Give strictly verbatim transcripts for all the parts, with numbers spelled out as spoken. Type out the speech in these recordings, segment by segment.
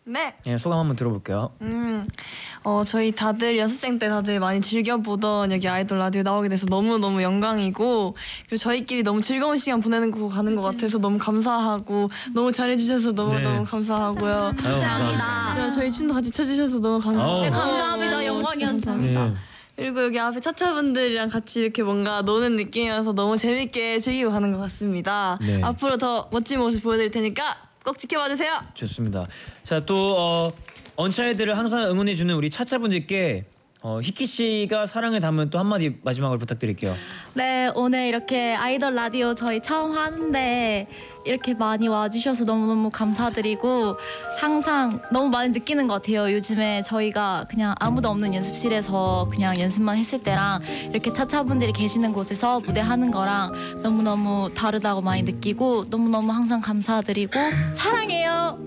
네. 예, 소감 한번 들어볼게요. 음, 어 저희 다들 연습생 때 다들 많이 즐겨보던 여기 아이돌 라디오 나오게 돼서 너무 너무 영광이고 그리고 저희끼리 너무 즐거운 시간 보내는 거 가는 것 같아서 너무 감사하고 너무 잘해주셔서 너무 네. 너무 감사하고요. 감사합니다. 저희 춤도 같이 춰주셔서 너무 감사해요. 네, 감사합니다. 영광이었습니다. 네. 그리고 여기 앞에 차차분들이랑 같이 이렇게 뭔가 노는 느낌이어서 너무 재밌게 즐기고 가는 것 같습니다. 네. 앞으로 더 멋진 모습 보여드릴 테니까 꼭 지켜봐 주세요. 좋습니다. 자, 또 어, 언차일드를 항상 응원해주는 우리 차차분들께 어, 희키 씨가 사랑을 담은 또 한마디 마지막으로 부탁드릴게요. 네, 오늘 이렇게 아이돌 라디오 저희 처음 하는데 이렇게 많이 와주셔서 너무너무 감사드리고 항상 너무 많이 느끼는 것 같아요. 요즘에 저희가 그냥 아무도 없는 연습실에서 그냥 연습만 했을 때랑 이렇게 차차분들이 계시는 곳에서 무대하는 거랑 너무너무 다르다고 많이 느끼고 너무너무 항상 감사드리고 사랑해요.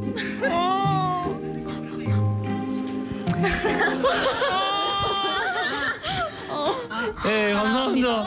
네, 감사합니다.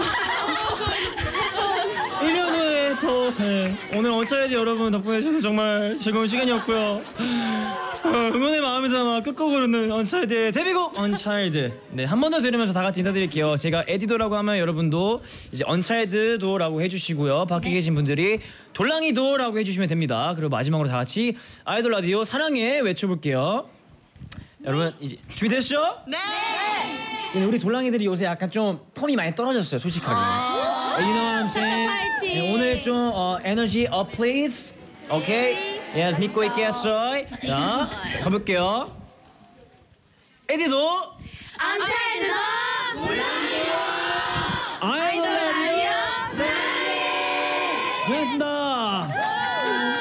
일 년 후에 더 네, 오늘 언차일드 여러분 덕분에 해주셔서 정말 즐거운 시간이었고요. 어, 응원의 마음이 담아 끝곡으로는 언차일드의 데뷔곡 언차일드. 네, 한 번 더 들으면서 다 같이 인사드릴게요. 제가 에디도라고 하면 여러분도 이제 언차일드도라고 해주시고요. 밖에 네. 계신 계신 분들이 돌랑이도라고 해주시면 됩니다. 그리고 마지막으로 다 같이 아이돌 라디오 사랑해 외쳐볼게요. 여러분 이제 준비됐죠? 네. 근데 우리 돌랑이들이 요새 약간 좀 폼이 많이 떨어졌어요, 솔직하게. You know what I'm saying? 네, 오늘 좀 어, 에너지 업 please. 오케이? 예, 믿고 있겠어요? 자, 가볼게요. 에디도 언차일드도 아이돌